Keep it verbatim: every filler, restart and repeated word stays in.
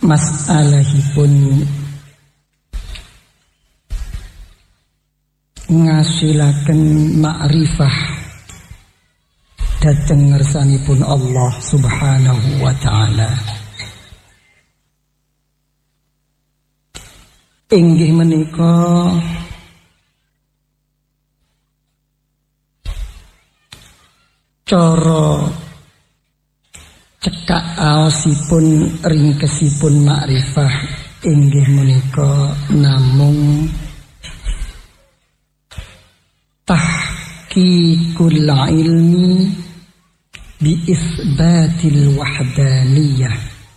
masalahipun ngasilaken ma'rifah dhateng ngersanipun Allah Subhanahu wa taala. Inggih menika cara cekak aosipun ringkesipun makrifah inggih menika namung tahqiqul ilmi bi isbatil wahdaniyah,